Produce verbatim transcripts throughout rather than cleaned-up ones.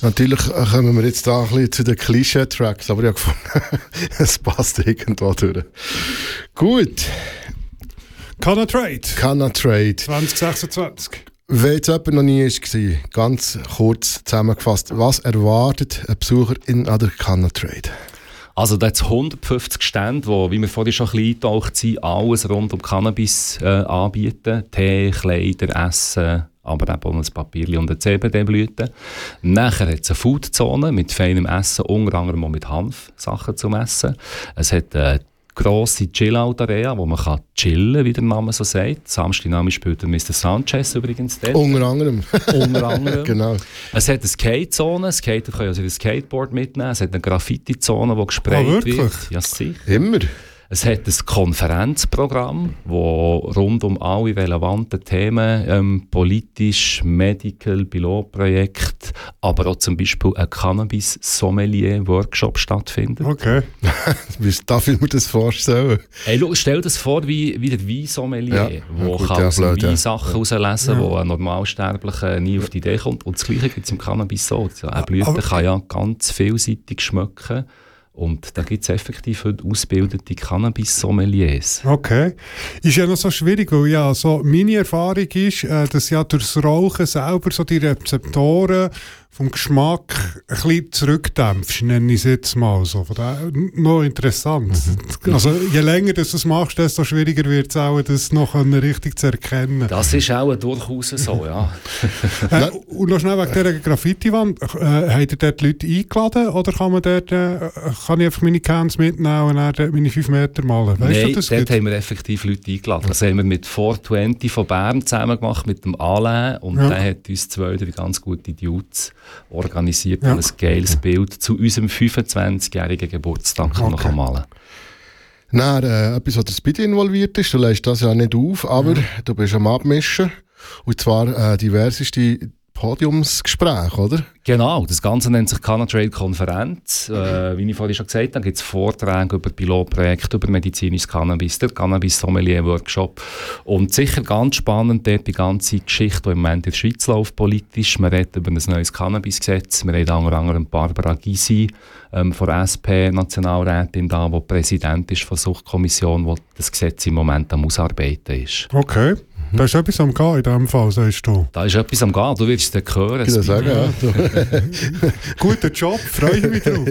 Natürlich kommen wir jetzt da ein bisschen zu den Klischee-Tracks, aber ich habe gefunden, es passt irgendwo durch. Gut. Canna Trade. Canna Trade. zwanzig sechsundzwanzig. Wenn jetzt jemand noch nie war, ganz kurz zusammengefasst, was erwartet ein Besucher in an der Canna Trade? Also da hat es hundertfünfzig Stände, die, wie wir vorhin schon ein bisschen eingetaucht sind, alles rund um Cannabis äh, anbieten. Tee, Kleider, Essen, aber eben auch ein Papier und eine C B D-Blüte. Nachher hat es eine Foodzone mit feinem Essen, unter anderem auch mit Hanfsachen zum Essen. Es hat eine grosse Chill-Out-Area, wo man kann chillen, wie der Name so sagt. Samstagnachmittag spielt der Mister Sanchez übrigens dort. Unter anderem. Unter anderem. Genau. Es hat eine Skate-Zone, Skater können also ein Skateboard mitnehmen. Es hat eine Graffiti-Zone, die gesprayt oh, wird. Ja, sicher. Immer. Es hat ein Konferenzprogramm, das rund um alle relevanten Themen, ähm, politisch, medical, Pilotprojekt, aber auch zum Beispiel ein Cannabis-Sommelier-Workshop stattfindet. Okay. Darf ich mir das vorstellen? Hey, schau, stell dir das vor wie, wie der Weinsommelier, ja, wo gut, kann ja, aus dem blöd, Wein ja. Sachen herauslesen, ja. wo ein Normalsterblicher nie auf die Idee kommt. Und das Gleiche gibt es im Cannabis so. Eine Blüte Aber, kann ja ganz vielseitig schmecken. Und da gibt es effektiv heute ausgebildete Cannabis-Sommeliers. Okay. Ist ja noch so schwierig, weil ja so meine Erfahrung ist, äh, dass ja durchs Rauchen selber so die Rezeptoren vom Geschmack ein bisschen zurückdämpfst, nenne ich es jetzt mal so. Von daher, noch interessant. Mhm. Also je länger du das machst, desto schwieriger wird es auch, das noch richtig zu erkennen. Das ist auch durchaus so, ja. äh, und noch schnell wegen dieser Graffiti-Wand. Äh, habt ihr dort Leute eingeladen oder kann man dort, äh, kann ich einfach meine Cans mitnehmen und dann dort meine fünf Meter malen? Weißt Nein, du, das dort geht? haben wir effektiv Leute eingeladen. Das haben wir mit vier zwanzig von Bern zusammen gemacht, mit dem Alain. Und ja. der hat uns zwei, drei ganz gute Dudes organisiert ja. und ein geiles Bild zu unserem fünfundzwanzigjährigen Geburtstag okay. noch malen. Nein, äh, etwas, was der Speedy involviert ist, du lässt das ja nicht auf, aber ja. du bist am Abmischen. Und zwar äh, diverseste Podiumsgespräche, oder? Genau, das Ganze nennt sich Canna Trade Konferenz. Äh, wie ich vorhin schon gesagt habe, gibt es Vorträge über Pilotprojekte, über medizinisches Cannabis, der Cannabis-Sommelier-Workshop. Und sicher ganz spannend dort die ganze Geschichte, die im Moment in der Schweiz läuft, politisch. Wir reden über ein neues Cannabis-Gesetz. Wir haben unter anderem Barbara Gysi ähm, von der S P, Nationalrätin da, die Präsident ist von der Suchtkommission, die das Gesetz im Moment am Ausarbeiten ist. Okay. Da ist etwas am Gehen in diesem Fall, sagst du? Da ist etwas am Gehen, du wirst es dann hören. Ich sagen, ja. Guter Job, freue ich mich drauf.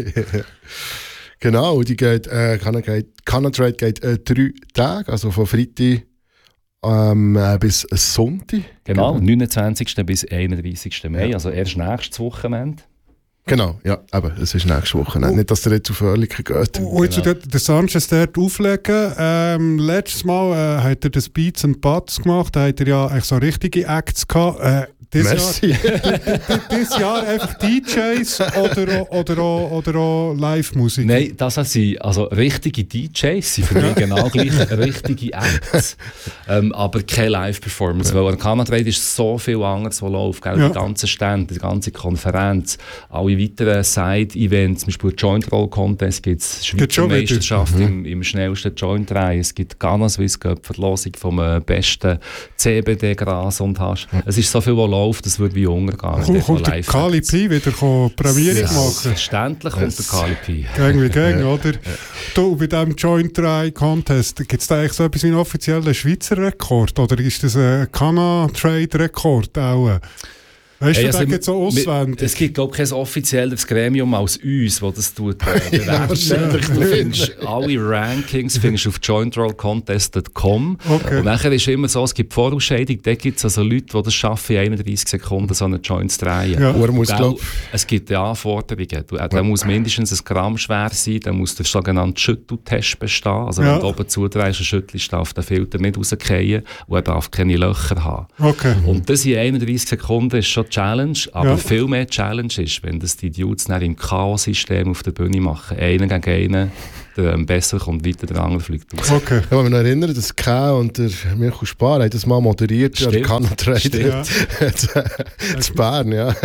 Genau, die geht, äh, Canna Trade geht äh, drei Tage, also von Freitag ähm, äh, bis Sonntag. Genau, neunundzwanzigsten bis einunddreißigsten Mai, ja. Also erst nächstes Wochenende. Genau, ja, aber es ist nächste Woche. Oh. Nicht, dass der jetzt auf Oerlikon geht. Und jetzt genau. Der Sanchez dort auflegen. Ähm, letztes Mal äh, hat er das Beats and Buds gemacht. Da hat er ja eigentlich so richtige Acts gehabt. Äh, Dieses Jahr, dieses Jahr einfach D Js oder, oder, oder, oder auch Live-Musik? Nein, das sind also richtige D Js, sind für mich genau gleich richtige Acts, ähm, aber keine Live-Performance, ja. Weil an Canna Trade ist so viel anderes, was läuft, ja. Die ganzen Stände, die ganze Konferenz, alle weiteren Side-Events, zum Beispiel Joint Roll Contest, gibt es Schweizer Meisterschaft mhm. im, im schnellsten Joint-Reihe, es gibt Ghana Swiss Cup, Verlosung vom äh, besten C B D-Gras und hast. Ja. Es ist so viel, was läuft. Das würde wie untergehen. Kommt, kommt der Kali P wieder Premiere yes. machen? Selbstverständlich kommt der Kali P. Gang wie Gang, oder? Du, bei diesem Joint drei Contest, gibt es da eigentlich so etwas wie einen offiziellen Schweizer Rekord? Oder ist das ein Canna Trade Rekord auch? Weißt hey, du, also, das so auswendig? Es gibt, glaube ich, kein offizielles Gremium als uns, das das tut. Äh, ja, du findest alle Rankings findest auf joint roll contest punkt com. Okay. Und nachher ist immer so, es gibt Vorausscheidung, da gibt es also Leute, die das schaffen, in einunddreißig Sekunden so eine Joint zu drehen. Ja. Muss, auch, es gibt ja Anforderungen. Du, äh, der ja. muss mindestens ein Gramm schwer sein, der muss der sogenannte Schütteltest bestehen. Also ja. wenn du oben zudrehst und schüttelst, darf der Filter nicht rausfallen und er darf keine Löcher haben. Okay. Und das in einunddreißig Sekunden ist schon Challenge, aber ja. viel mehr Challenge ist, wenn das die Dudes dann im Chaos-System auf der Bühne machen. Einen gegen einen, der ähm, besser kommt weiter, der andere fliegt aus. Okay. Ich kann mich noch erinnern, dass K und der Michael Spar haben das mal moderiert, ja, der Cannatrade zu Bern, ja.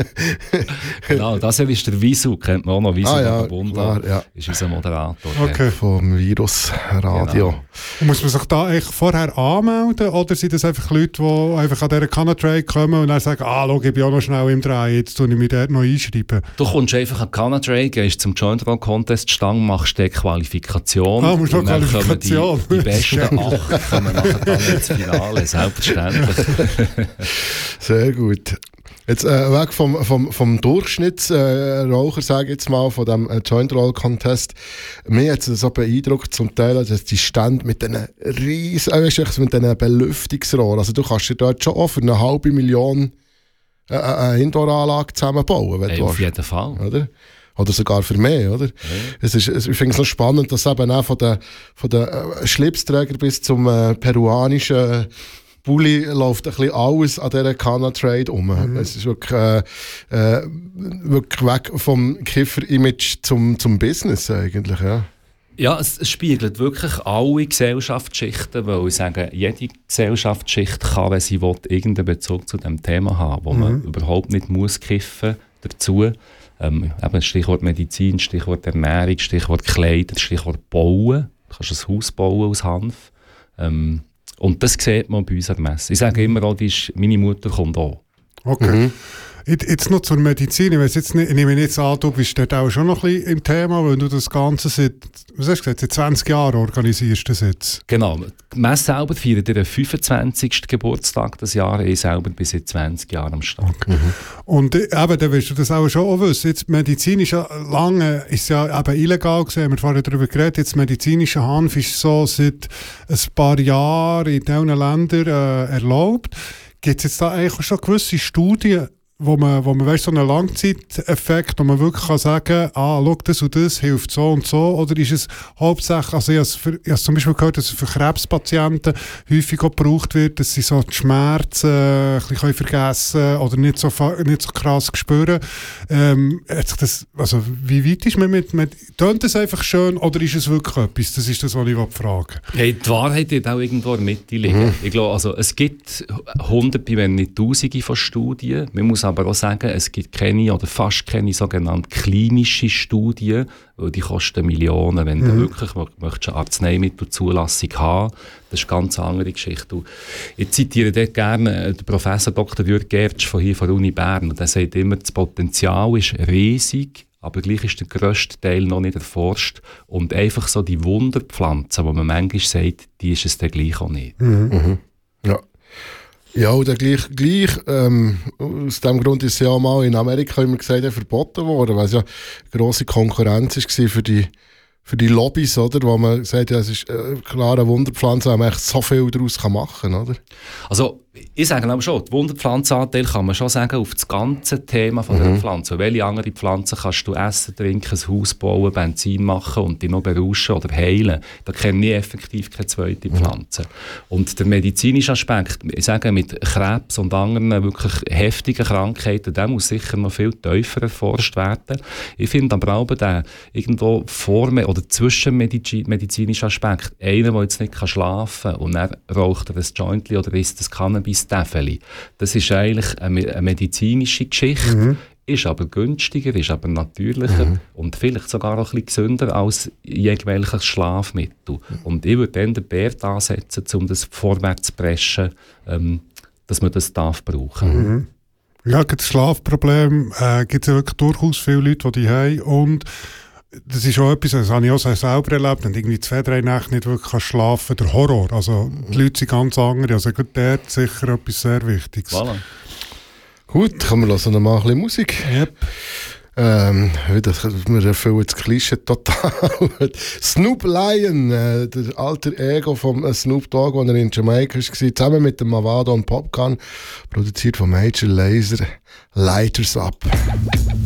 Genau, das ist der Wieso, kennt man auch noch, Wieso ah, ja, Bunda, ja. ist unser Moderator. Okay. Vom Virusradio. Genau. Und muss man sich da eigentlich vorher anmelden oder sind das einfach Leute, die einfach an dieser Cannatrade kommen und dann sagen, ah, schau, ich bin auch noch schnell im Dreh, jetzt tue ich mich dort noch einschreiben? Du kommst einfach an Cannatrade, gehst zum Joint Roll Contest Stang, machst die Qualifikation. Ah, musst noch Qualifikation. Die, die besten acht kommen nachher dann ins Finale, selbstverständlich. Sehr gut. Jetzt äh, weg vom, vom, vom Durchschnittsraucher, äh, sage ich jetzt mal, von dem äh, Joint Roll Contest. Mir hat es so beeindruckt zum Teil, dass die Stände mit diesen riesen, äh, weißt du, mit diesen Belüftungsrohren, also du kannst dir dort schon auch für eine halbe Million äh, eine Indoor-Anlage zusammenbauen, wenn Hey, du auf willst. jeden Fall. Oder? Oder sogar für mehr, oder? Ja. Es ist, es, ich finde es noch spannend, dass eben auch von den, von den äh, Schlipsträgern bis zum äh, peruanischen Bulli läuft ein bisschen alles an dieser Cannatrade um. Mhm. Es ist wirklich, äh, äh, wirklich weg vom Kiffer-Image zum, zum Business eigentlich, ja. Ja, es, es spiegelt wirklich alle Gesellschaftsschichten, weil ich sage, jede Gesellschaftsschicht kann, wenn sie will, irgendeinen Bezug zu dem Thema haben, wo mhm. man überhaupt nicht muss kiffen dazu. Ähm, eben Stichwort Medizin, Stichwort Ernährung, Stichwort Kleider, Stichwort Bauen. Du kannst ein Haus bauen aus Hanf. Ähm, und das sieht man bei uns an der Messe. Ich sage immer auch, die ist, meine Mutter kommt auch. Okay. Mhm. Jetzt noch zur Medizin. Ich weiss jetzt nicht, ich nehme jetzt an, du bist dort auch schon noch ein bisschen im Thema, weil du das Ganze seit, was hast du gesagt, seit zwanzig Jahren organisierst das jetzt. Genau. Die Messe selber feiert ihren fünfundzwanzigsten Geburtstag das Jahr. Ich selber bin seit zwanzig Jahren am Start. Okay. Mhm. Und eben, dann wirst du das auch schon auch wissen. Jetzt Medizin ist ja lange, ist ja eben illegal gewesen, wir haben vorhin darüber geredet, jetzt medizinischer Hanf ist so seit ein paar Jahren in diesen Ländern äh, erlaubt. Gibt es jetzt da eigentlich schon gewisse Studien, wo man, wo man weiss, so einen Langzeiteffekt, wo man wirklich kann sagen, ah, schau, das und das hilft so und so, oder ist es hauptsächlich, also ich habe es zum Beispiel gehört, dass es für Krebspatienten häufig auch gebraucht wird, dass sie so die Schmerzen äh, ein bisschen vergessen können oder nicht so, nicht so krass spüren. Ähm, das, also wie weit ist man mit, mit tönt das einfach schön oder ist es wirklich etwas? Das ist das, was ich fragen will. Hey, die Wahrheit wird auch irgendwo in der Mitte liegen. Mhm. Ich glaube, also, es gibt hunderte, wenn nicht tausende von Studien. Man muss aber auch sagen, es gibt keine oder fast keine sogenannte klinische Studien, weil die kosten Millionen. Wenn mhm. du wirklich möchtest eine Arzneimittelzulassung haben, das ist eine ganz andere Geschichte. Ich zitiere dort gerne den Professor Doktor Jürg Gertsch von hier von der Uni Bern. Und der sagt immer, das Potenzial ist riesig, aber gleich ist der grösste Teil noch nicht erforscht. Und einfach so die Wunderpflanzen, die man manchmal sagt, die ist es dann gleich auch nicht. Mhm. Mhm. Ja. Ja, oder gleich, gleich ähm, aus dem Grund ist es ja auch mal in Amerika immer gesagt, verboten worden, weil es ja eine grosse Konkurrenz war für die, für die Lobbys, oder? Wo man sagt, ja, es ist äh, klar eine Wunderpflanze, weil man echt so viel daraus machen kann, oder? Also, ich sage aber schon, die Wunderpflanzenanteil kann man schon sagen auf das ganze Thema von mhm. der Pflanze. Welche andere Pflanzen kannst du essen, trinken, ein Haus bauen, Benzin machen und dich noch berauschen oder heilen? Da kenne ich effektiv keine zweite Pflanze. Mhm. Und der medizinische Aspekt, ich sage, mit Krebs und anderen wirklich heftigen Krankheiten, der muss sicher noch viel tiefer erforscht werden. Ich finde aber auch der irgendwo vor- oder zwischenmedizinische Aspekt, einer, der jetzt nicht schlafen kann und dann raucht er ein Jointli oder isst das Cannabis, das ist eigentlich eine, eine medizinische Geschichte, mhm. ist aber günstiger, ist aber natürlicher mhm. und vielleicht sogar auch ein bisschen gesünder als jegliches Schlafmittel. Mhm. Und ich würde dann den Bärt ansetzen, um das vorwärts zu preschen, ähm, dass man das darf brauchen. Mhm. Ja, das Schlafproblem äh, gibt es ja wirklich durchaus viele Leute, die die haben und das ist auch etwas, das habe ich auch selber erlebt, und irgendwie zwei, drei Nächte nicht wirklich schlafen kann, der Horror. Also die Leute sind ganz andere, also dort sicher etwas sehr Wichtiges. Voilà. Gut, kommen wir noch mal ein bisschen Musik. Yep. Ähm, das, wir erfüllen das Klischee total. Snoop Lion, äh, der alter Ego von äh, Snoop Dogg, als er in Jamaika war, zusammen mit dem Mavado und Popcorn, produziert von Major Lazer, Lighters Up.